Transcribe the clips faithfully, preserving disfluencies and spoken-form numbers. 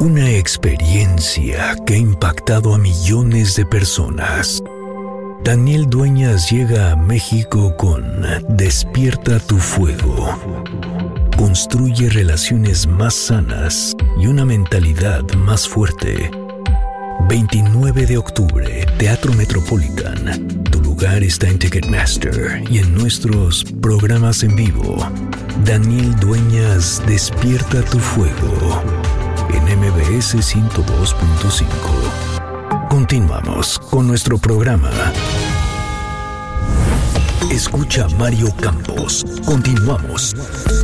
Una experiencia que ha impactado a millones de personas. Daniel Dueñas llega a México con Despierta tu Fuego. Construye relaciones más sanas y una mentalidad más fuerte. veintinueve de octubre, Teatro Metropolitan. Tu lugar está en Ticketmaster y en nuestros programas en vivo. Daniel Dueñas, Despierta tu Fuego. En M B S ciento dos punto cinco. Continuamos con nuestro programa. Escucha Mario Campos. Continuamos.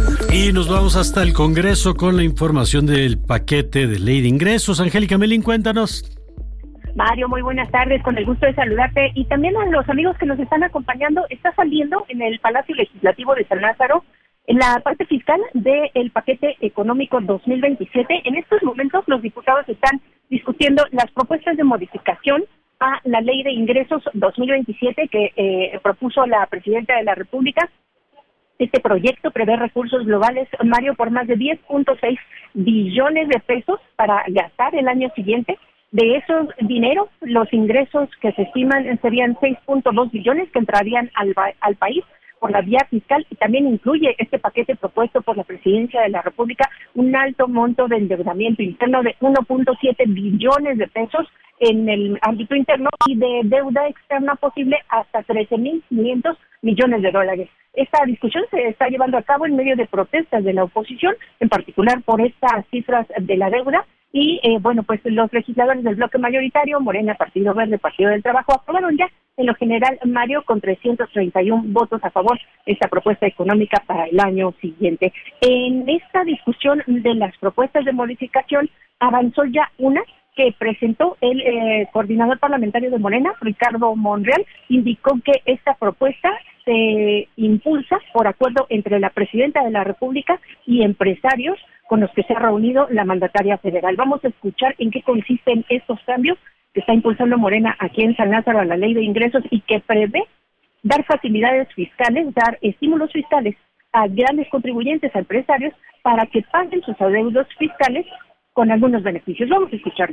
Y nos vamos hasta el Congreso con la información del paquete de ley de ingresos. Angélica Melín, cuéntanos. Mario, muy buenas tardes, con el gusto de saludarte y también a los amigos que nos están acompañando. Está saliendo en el Palacio Legislativo de San Lázaro en la parte fiscal del paquete económico dos mil veintisiete. En estos momentos los diputados están discutiendo las propuestas de modificación a la Ley de Ingresos dos mil veintisiete que eh, propuso la Presidenta de la República. Este proyecto prevé recursos globales, Mario, por más de diez punto seis billones de pesos para gastar el año siguiente. De esos dinero, los ingresos que se estiman serían seis punto dos billones que entrarían al, al país por la vía fiscal, y también incluye este paquete propuesto por la Presidencia de la República un alto monto de endeudamiento interno de uno punto siete billones de pesos en el ámbito interno y de deuda externa posible hasta trece mil quinientos millones de dólares. Esta discusión se está llevando a cabo en medio de protestas de la oposición, en particular por estas cifras de la deuda. Y, eh, bueno, pues los legisladores del bloque mayoritario, Morena, Partido Verde, Partido del Trabajo, aprobaron ya, en lo general, Mario, con trescientos treinta y uno votos a favor, esta propuesta económica para el año siguiente. En esta discusión de las propuestas de modificación, avanzó ya una que presentó el eh, coordinador parlamentario de Morena, Ricardo Monreal. Indicó que esta propuesta se impulsa por acuerdo entre la Presidenta de la República y empresarios con los que se ha reunido la mandataria federal. Vamos a escuchar en qué consisten estos cambios que está impulsando Morena aquí en San Lázaro a la Ley de Ingresos y que prevé dar facilidades fiscales, dar estímulos fiscales a grandes contribuyentes, a empresarios, para que paguen sus adeudos fiscales con algunos beneficios. Vamos a escucharlo.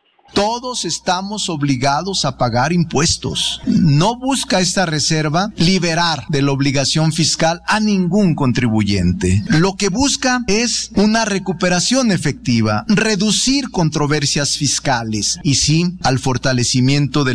Todos estamos obligados a pagar impuestos. No busca esta reserva liberar de la obligación fiscal a ningún contribuyente. Lo que busca es una recuperación efectiva, reducir controversias fiscales y sí al fortalecimiento de